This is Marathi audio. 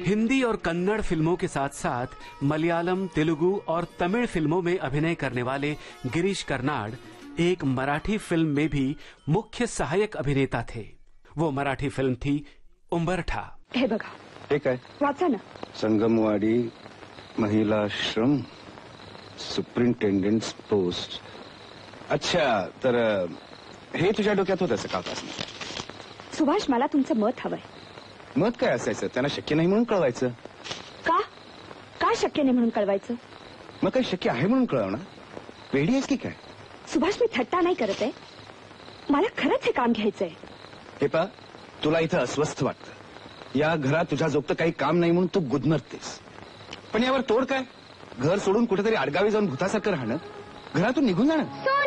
हिंदी और कन्नड़ फिल्मों के साथ साथ मलयालम, तेलुगु और तमिल फिल्मों में अभिनय करने वाले गिरीश कर्नाड एक मराठी फिल्म में भी मुख्य सहायक अभिनेता थे। वो मराठी फिल्म थी उंबरठा। हे बघा, ठीक आहे, वाचा ना। Sangamwadi महिलाश्रम superintendents post. अच्छा, तर हे तुझ्या डोक्यात होतं सकाळपासून? सुभाष, मला तुमचं मत हवंय। मत काय असायचं? त्यांना शक्य नाही म्हणून कळवायचं। का? काय शक्य नाही म्हणून कळवायचं? मग काही शक्य आहे म्हणून कळवणार? वेडी आहेस की काय? सुभाष, मी थट्टा नाही करत आहे, मला खरंच हे काम घ्यायचंय। हे पा, तुला इथं अस्वस्थ वाटतं, या घरात तुझ्या जोगतं काही काम नाही म्हणून तू गुदमरतेस, पण यावर तोड काय? घर सोडून कुठेतरी आडगावी जाऊन भूतासारखं राहणं, घरातून निघून जाणं।